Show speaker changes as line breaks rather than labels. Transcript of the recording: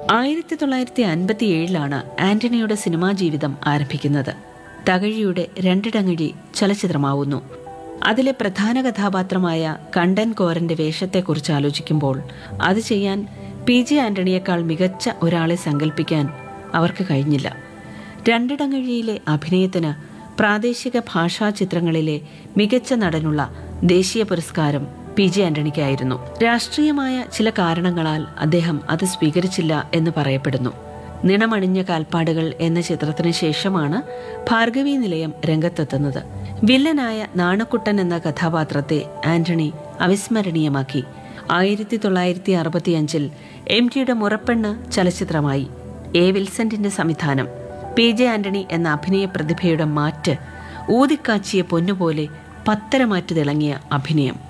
1957 ആന്റണിയുടെ സിനിമാ ജീവിതം ആരംഭിക്കുന്നത്. തകഴിയുടെ രണ്ടിടങ്ങഴി ചലച്ചിത്രമാവുന്നു. അതിലെ പ്രധാന കഥാപാത്രമായ കണ്ടൻ കോരന്റെ വേഷത്തെക്കുറിച്ച് ആലോചിക്കുമ്പോൾ അത് ചെയ്യാൻ PG ആന്റണിയേക്കാൾ മികച്ച ഒരാളെ സങ്കല്പിക്കാൻ അവർക്ക് കഴിഞ്ഞില്ല. രണ്ടിടങ്ങഴിയിലെ അഭിനയത്തിന് പ്രാദേശിക ഭാഷാ ചിത്രങ്ങളിലെ മികച്ച നടനുള്ള ദേശീയ പുരസ്കാരം PG ആന്റണിക്കായിരുന്നു. രാഷ്ട്രീയമായ ചില കാരണങ്ങളാൽ അദ്ദേഹം അത് സ്വീകരിച്ചില്ല എന്ന് പറയപ്പെടുന്നു. നിണമണിഞ്ഞ കാൽപ്പാടുകൾ എന്ന ചിത്രത്തിന് ശേഷമാണ് ഭാർഗവീ നിലയം രംഗത്തെത്തുന്നത്. വില്ലനായ നാണക്കുട്ടൻ എന്ന കഥാപാത്രത്തെ ആന്റണി അവിസ്മരണീയമാക്കി. 1965 MTയുടെ മുറപ്പെണ്ണ് ചലച്ചിത്രമായി. വിൽസന്റിന്റെ സംവിധാനം. PG ആന്റണി എന്ന അഭിനയ പ്രതിഭയുടെ മാറ്റ്, ഊതിക്കാച്ചിയ പൊന്നുപോലെ പത്തരമാറ്റ് തിളങ്ങിയ അഭിനയം.